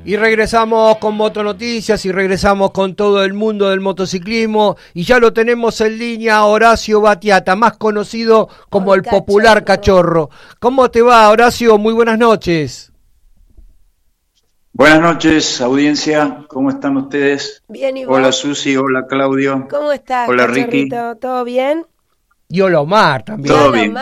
Y regresamos con Motonoticias y regresamos con todo el mundo del motociclismo y ya lo tenemos en línea a Horacio Battiata, más conocido como el popular Cachorro. ¿Cómo te va, Horacio? Muy buenas noches. Buenas noches, audiencia. ¿Cómo están ustedes? Bien, ¿y vos? Hola, Susi. Hola, Claudio. ¿Cómo estás, Hola, Cachorrito? Ricky. ¿Todo bien? Y hola, Omar también. Todo bien.